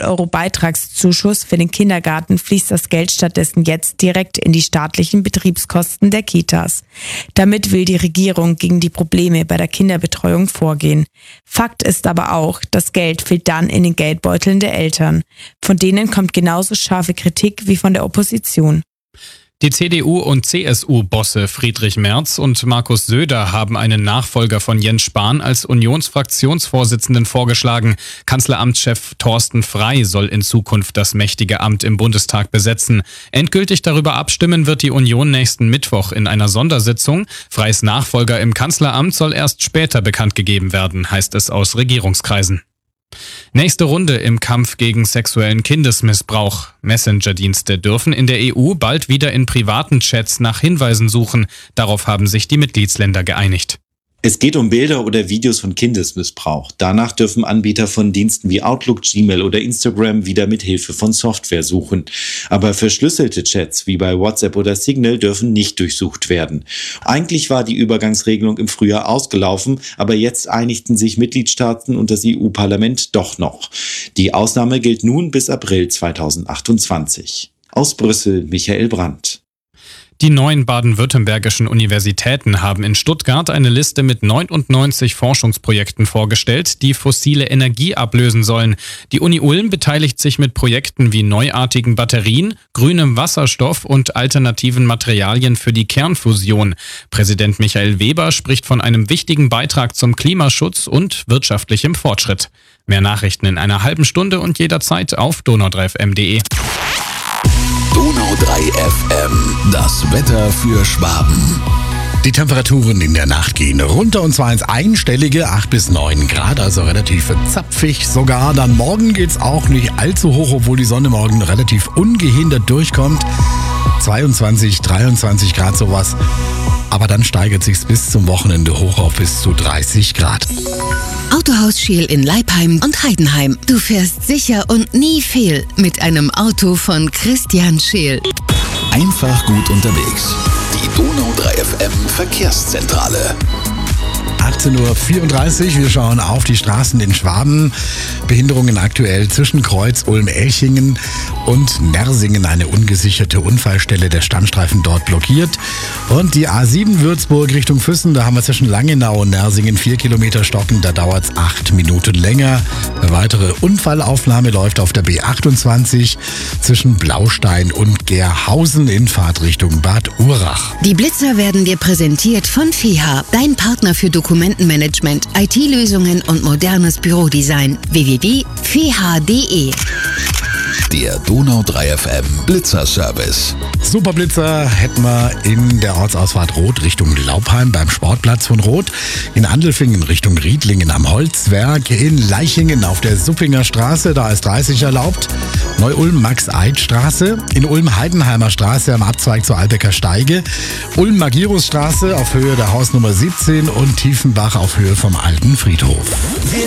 € Beitragszuschuss für den Kindergarten fließt das Geld stattdessen jetzt direkt in die staatlichen Betriebskosten der Kitas. Damit will die Regierung gegen die Probleme bei der Kinderbetreuung vorgehen. Fakt ist aber auch, das Geld fehlt dann in den Geldbeuteln der Eltern. Von denen kommt genauso scharfe Kritik wie von der Opposition. Die CDU- und CSU-Bosse Friedrich Merz und Markus Söder haben einen Nachfolger von Jens Spahn als Unionsfraktionsvorsitzenden vorgeschlagen. Kanzleramtschef Thorsten Frey soll in Zukunft das mächtige Amt im Bundestag besetzen. Endgültig darüber abstimmen wird die Union nächsten Mittwoch in einer Sondersitzung. Freys Nachfolger im Kanzleramt soll erst später bekannt gegeben werden, heißt es aus Regierungskreisen. Nächste Runde im Kampf gegen sexuellen Kindesmissbrauch. Messenger-Dienste dürfen in der EU bald wieder in privaten Chats nach Hinweisen suchen. Darauf haben sich die Mitgliedsländer geeinigt. Es geht um Bilder oder Videos von Kindesmissbrauch. Danach dürfen Anbieter von Diensten wie Outlook, Gmail oder Instagram wieder mit Hilfe von Software suchen. Aber verschlüsselte Chats wie bei WhatsApp oder Signal dürfen nicht durchsucht werden. Eigentlich war die Übergangsregelung im Frühjahr ausgelaufen, aber jetzt einigten sich Mitgliedstaaten und das EU-Parlament doch noch. Die Ausnahme gilt nun bis April 2028. Aus Brüssel, Michael Brandt. Die 9 baden-württembergischen Universitäten haben in Stuttgart eine Liste mit 99 Forschungsprojekten vorgestellt, die fossile Energie ablösen sollen. Die Uni Ulm beteiligt sich mit Projekten wie neuartigen Batterien, grünem Wasserstoff und alternativen Materialien für die Kernfusion. Präsident Michael Weber spricht von einem wichtigen Beitrag zum Klimaschutz und wirtschaftlichem Fortschritt. Mehr Nachrichten in einer halben Stunde und jederzeit auf donau3fm.de. Donau 3 FM, das Wetter für Schwaben. Die Temperaturen in der Nacht gehen runter und zwar ins einstellige 8 bis 9 Grad, also relativ zapfig sogar. Dann morgen geht's auch nicht allzu hoch, obwohl die Sonne morgen relativ ungehindert durchkommt. 22, 23 Grad sowas. Aber dann steigert sich's bis zum Wochenende hoch auf bis zu 30 Grad. Autohaus Scheel in Leipheim und Heidenheim. Du fährst sicher und nie fehl mit einem Auto von Christian Scheel. Einfach gut unterwegs. Die Donau 3 FM Verkehrszentrale. 18:34 Uhr, wir schauen auf die Straßen in Schwaben. Behinderungen aktuell zwischen Kreuz, Ulm-Elchingen und Nersingen. Eine ungesicherte Unfallstelle, der Standstreifen dort blockiert. Und die A7 Würzburg Richtung Füssen, da haben wir zwischen Langenau und Nersingen 4 Kilometer Stocken, da dauert es 8 Minuten länger. Eine weitere Unfallaufnahme läuft auf der B28 zwischen Blaustein und Gerhausen in Fahrtrichtung Bad Urach. Die Blitzer werden dir präsentiert von FEHA, dein Partner für Dokumentenmanagement, IT-Lösungen und modernes Bürodesign. www.feha.de. Der Donau 3 FM Blitzerservice. Superblitzer hätten wir in der Ortsausfahrt Rot Richtung Laubheim beim Sportplatz von Rot, in Andelfingen Richtung Riedlingen am Holzwerk, in Leichingen auf der Suppinger Straße, da ist 30 erlaubt, Neu-Ulm Max-Eid-Straße, in Ulm Heidenheimer Straße am Abzweig zur Albecker Steige, Ulm Magirusstraße auf Höhe der Hausnummer 17 und Tiefenbach auf Höhe vom Alten Friedhof.